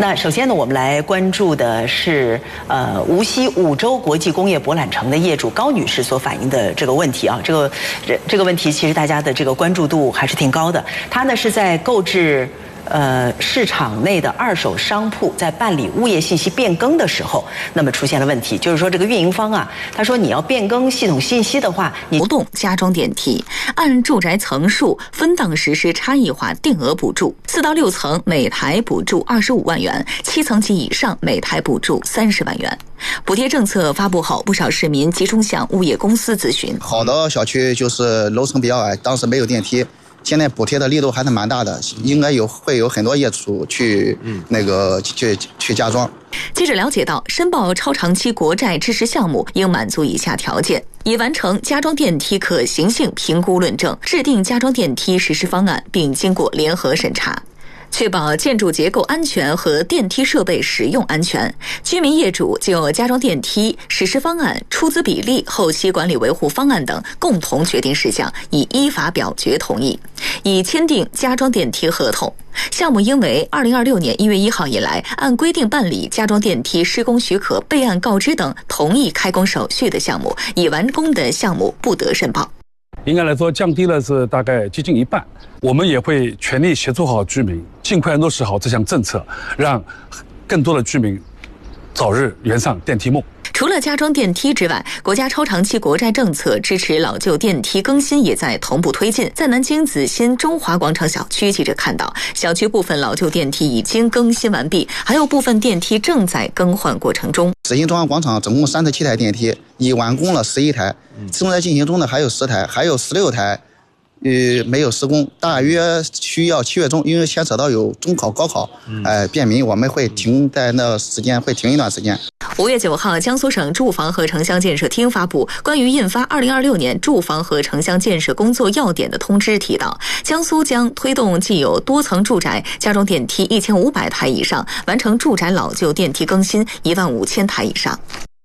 那首先呢，我们来关注的是无锡五洲国际工业博览城的业主高女士所反映的这个问题啊，这个问题其实大家的这个关注度还是挺高的。她呢是在购置市场内的二手商铺在办理物业信息变更的时候，那么出现了问题，就是说这个运营方啊，他说你要变更系统信息的话，你活动加装电梯，按住宅层数分档实施差异化定额补助，4到6层每台补助25万元，7层及以上每台补助30万元。补贴政策发布后，不少市民集中向物业公司咨询。 好的小区就是楼层比较矮，当时没有电梯。现在补贴的力度还是蛮大的，应该会有很多业主去去加装。 记者了解到，申报超长期国债支持项目应满足以下条件：已完成加装电梯可行性评估论证，制定加装电梯实施方案，并经过联合审查。确保建筑结构安全和电梯设备使用安全，居民业主就加装电梯实施方案、出资比例、后期管理维护方案等共同决定事项，已依法表决同意，已签订加装电梯合同。项目应为2026年1月1号以来按规定办理加装电梯施工许可备案告知等同意开工手续的项目，已完工的项目不得申报。 应该来说降低了是大概接近一半，我们也会全力协助好居民，尽快落实好这项政策，让更多的居民早日圆上电梯梦。 除了加装电梯之外，国家超长期国债政策支持老旧电梯更新也在同步推进。在南京紫新中华广场小区，记者看到小区部分老旧电梯已经更新完毕，还有部分电梯正在更换过程中。 紫新中华广场总共37台电梯，已完工了11台，正在进行中的还有10台，还有16台没有施工，大约需要7月中，因为牵扯到有中考、高考，便民，我们会停在那时间，会停一段时间。 5月9号，江苏省住房和城乡建设厅发布关于印发2026年住房和城乡建设工作要点的通知，提到江苏将推动既有多层住宅加装电梯1500台以上，完成住宅老旧电梯更新15000台以上。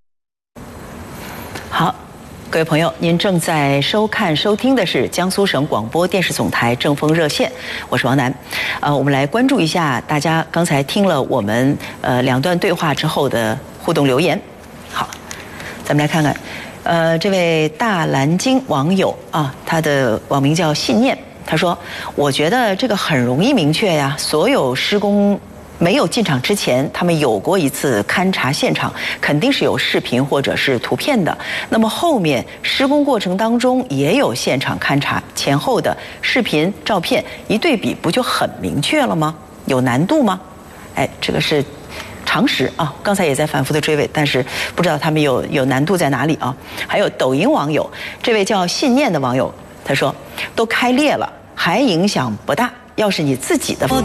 好，各位朋友，您正在收听的是江苏省广播电视总台正风热线，我是王楠。我们来关注一下大家刚才听了我们2段对话之后的互动留言。好，咱们来看看，这位大蓝鲸网友啊，他的网名叫信念，他说：“我觉得这个很容易明确呀，所有施工没有进场之前，他们有过一次勘察现场，肯定是有视频或者是图片的。那么后面施工过程当中也有现场勘察，前后的视频、照片一对比，不就很明确了吗？有难度吗？”哎，这个是常识啊，刚才也在反复的追问，但是不知道他们有难度在哪里啊？还有抖音网友，这位叫信念的网友，他说：“都开裂了，还影响不大。要是你自己的。”